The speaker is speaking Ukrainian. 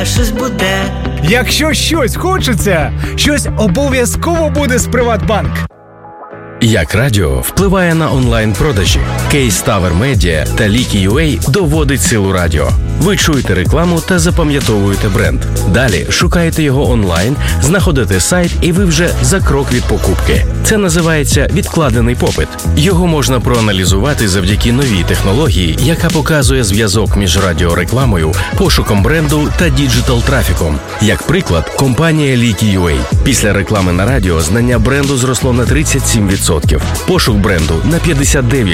щось буде. Якщо щось хочеться, щось обов'язково буде з Приватбанк. Як радіо впливає на онлайн-продажі? Кейс Tower Media та Leaky.ua доводить силу радіо. Ви чуєте рекламу та запам'ятовуєте бренд. Далі шукаєте його онлайн, знаходите сайт і ви вже за крок від покупки. Це називається відкладений попит. Його можна проаналізувати завдяки новій технології, яка показує зв'язок між радіорекламою, пошуком бренду та діджитал-трафіком. Як приклад, компанія Leaky.ua. Після реклами на радіо знання бренду зросло на 37%, пошук бренду на 59%.